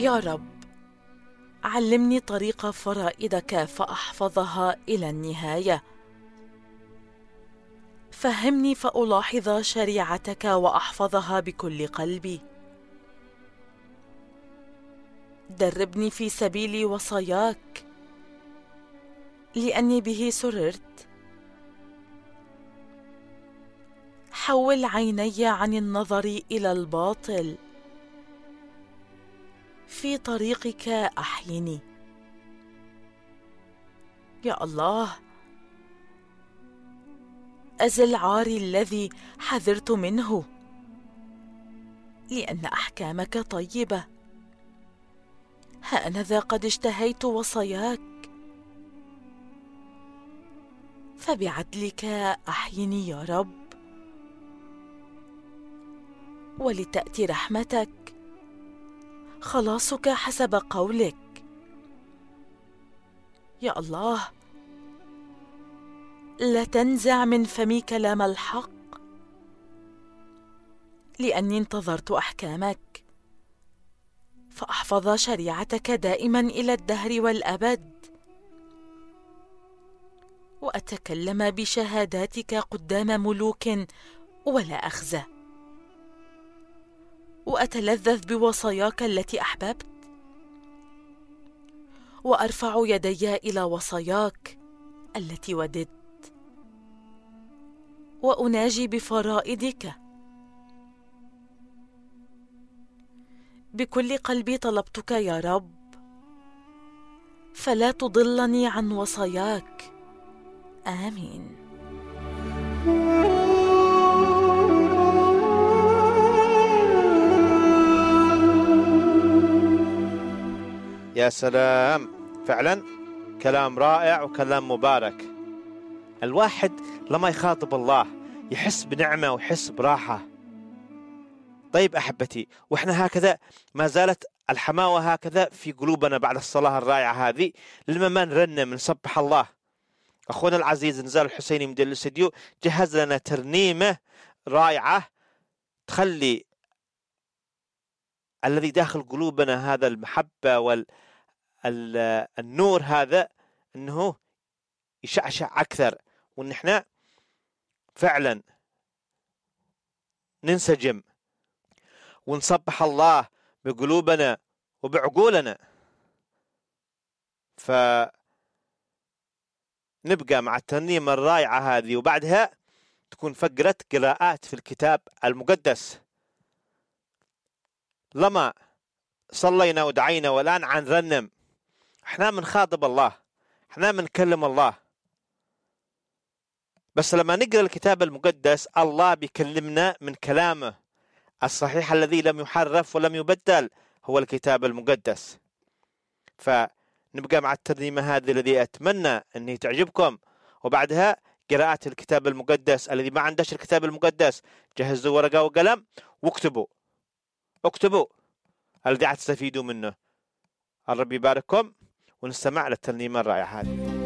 يا رب، علمني طريق فرائدك فأحفظها إلى النهاية. فهمني فألاحظ شريعتك وأحفظها بكل قلبي. دربني في سبيل وصاياك، لأني به سررت. حول عيني عن النظر إلى الباطل، في طريقك أحيني. يا الله، أزل عاري الذي حذرت منه، لأن أحكامك طيبة. هانذا قد اشتهيت وصاياك، فبعدلك أحيني يا رب، ولتأتي رحمتك، خلاصك حسب قولك. يا الله، لا تنزع من فمي كلام الحق، لأني انتظرت أحكامك، فأحفظ شريعتك دائما إلى الدهر والأبد، وأتكلم بشهاداتك قدام ملوك ولا أخزى، وأتلذذ بوصاياك التي أحببت، وأرفع يدي إلى وصاياك التي وددت، وأناجي بفرائدك. بكل قلبي طلبتك يا رب، فلا تضلني عن وصاياك. آمين. يا سلام، فعلا كلام رائع وكلام مبارك. الواحد لما يخاطب الله يحس بنعمة ويحس براحة. طيب أحبتي، وإحنا هكذا ما زالت الحماوة هكذا في قلوبنا بعد الصلاة الرائعة هذه، لما ما نرنم نسبح الله. أخونا العزيز نزال الحسيني مدير الاستديو جهز لنا ترنيمة رائعة تخلي الذي داخل قلوبنا هذا المحبة والنور هذا أنه يشعشع أكثر، وأن احنا فعلا ننسجم ونسبح الله بقلوبنا وبعقولنا. فنبقى مع الترنيمة الرائعة هذه، وبعدها تكون فقرة قراءات في الكتاب المقدس. لما صلينا ودعينا والآن عن رنم، احنا منخاطب الله، احنا منكلم الله. بس لما نقرأ الكتاب المقدس الله بيكلمنا من كلامه الصحيح الذي لم يحرف ولم يبدل، هو الكتاب المقدس. فنبقى مع الترنيمة هذه الذي أتمنى أنه تعجبكم، وبعدها قراءة الكتاب المقدس. الذي ما عندش الكتاب المقدس جهزوا ورقة وقلم واكتبوا الذي تستفيدوا منه. الرب يبارككم، ونستمع للترنيمة الرائعة هذه.